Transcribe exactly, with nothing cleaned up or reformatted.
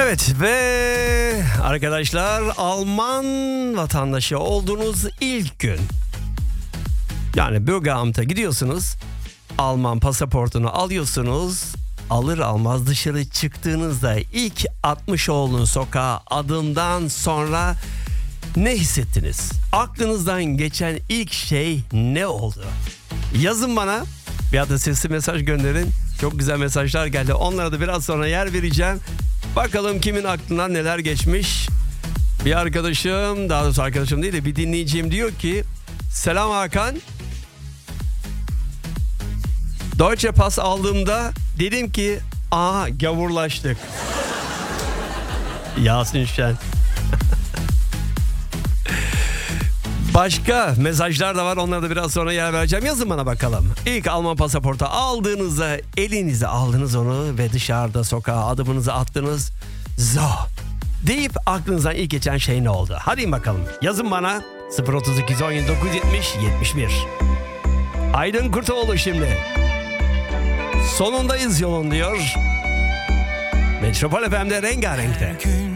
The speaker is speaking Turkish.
Evet ve arkadaşlar, Alman vatandaşı olduğunuz ilk gün, yani Bürgeramt'a gidiyorsunuz, Alman pasaportunu alıyorsunuz, alır almaz dışarı çıktığınızda ilk atmış olduğunuz sokağa adımdan sonra ne hissettiniz? Aklınızdan geçen ilk şey ne oldu? Yazın bana, ya da sesli mesaj gönderin. Çok güzel mesajlar geldi. Onlara da biraz sonra yer vereceğim. Bakalım kimin aklından neler geçmiş. Bir arkadaşım, daha doğrusu arkadaşım değil de bir dinleyicim diyor ki: selam Hakan. Deutsche Pass aldığımda dedim ki aa gavurlaştık. Yasin Şen. Başka mesajlar da var, onlara da biraz sonra yer vereceğim. Yazın bana bakalım. İlk Alman pasaportu aldığınızda elinize aldınız onu ve dışarıda sokağa adımınızı attınız. Zo deyip aklınızdan ilk geçen şey ne oldu? Hadi bakalım. Yazın bana sıfır otuz iki on yedi dokuz yetmiş yetmiş bir. Aydın Kurtoğlu şimdi. Sonundayız yolun diyor. Metropol F M'de Rengarenk'te.